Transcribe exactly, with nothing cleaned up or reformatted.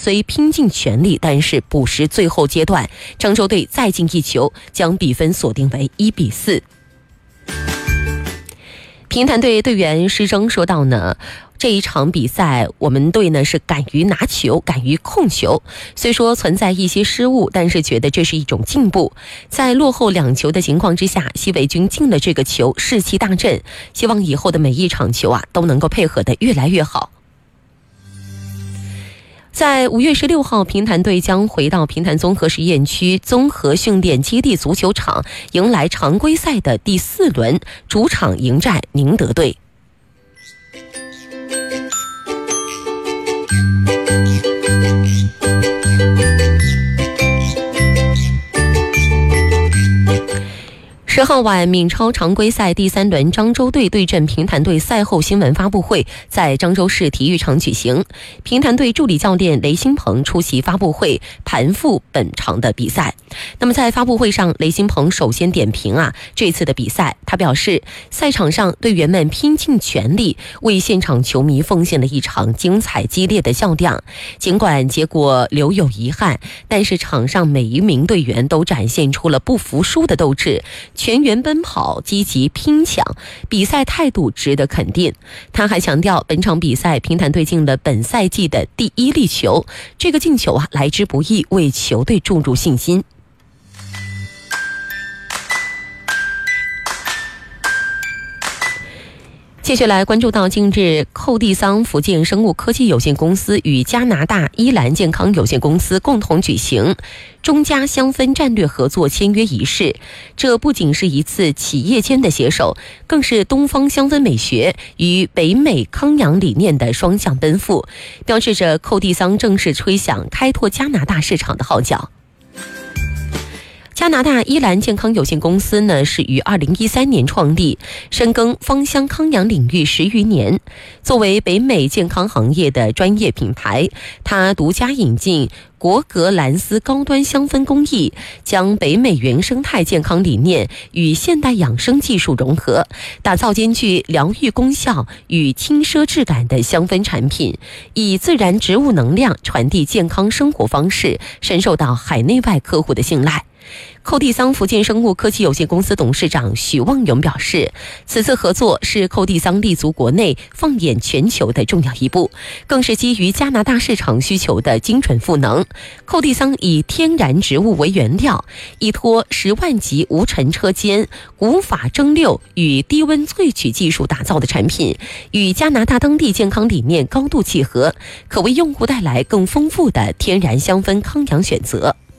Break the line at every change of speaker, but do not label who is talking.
虽拼尽全力，但是补时最后阶段，漳州队再进一球，将比分锁定为一比四。平潭队队员施征说到呢，这一场比赛我们队呢是敢于拿球，敢于控球，虽说存在一些失误，但是觉得这是一种进步。在落后两球的情况之下，西北军进了这个球，士气大振，希望以后的每一场球啊都能够配合得越来越好。在五月十六号，平潭队将回到平潭综合实验区综合训练基地足球场，迎来常规赛的第四轮，主场迎战宁德队。十号晚，闽超常规赛第三轮漳州队对阵平潭队赛后新闻发布会在漳州市体育场举行。平潭队助理教练雷新鹏出席发布会，盘复本场的比赛。那么在发布会上，雷新鹏首先点评啊这次的比赛，他表示，赛场上队员们拼尽全力，为现场球迷奉献了一场精彩激烈的较量。尽管结果留有遗憾，但是场上每一名队员都展现出了不服输的斗志，全员奔跑，积极拼抢，比赛态度值得肯定。他还强调，本场比赛平潭队进了本赛季的第一粒球，这个进球啊来之不易，为球队注入信心。接下来关注到近日，寇地桑福建生物科技有限公司与加拿大伊兰健康有限公司共同举行中加香氛战略合作签约仪式。这不仅是一次企业间的携手，更是东方香氛美学与北美康养理念的双向奔赴，标志着寇地桑正式吹响开拓加拿大市场的号角。加拿大伊兰健康有限公司呢，是于二零一三年创立，深耕芳香康养领域十余年。作为北美健康行业的专业品牌，它独家引进国格兰斯高端香氛工艺，将北美原生态健康理念与现代养生技术融合，打造兼具疗愈功效与轻奢质感的香氛产品，以自然植物能量传递健康生活方式，深受到海内外客户的信赖。寇地桑福建生物科技有限公司董事长许望勇表示，此次合作是寇地桑立足国内、放眼全球的重要一步，更是基于加拿大市场需求的精准赋能。寇地桑以天然植物为原料，依托十万级无尘车间、无法蒸馏与低温萃取技术打造的产品，与加拿大当地健康理念高度契合，可为用户带来更丰富的天然香氛康养选择。